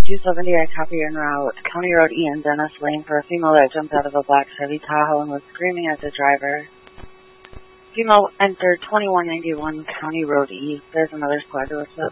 270, I copy en route. County Road E and Dennis Lane for a female that jumped out of a black Chevy Tahoe and was screaming at the driver. Female entered 2191 County Road E. There's another squad to assist.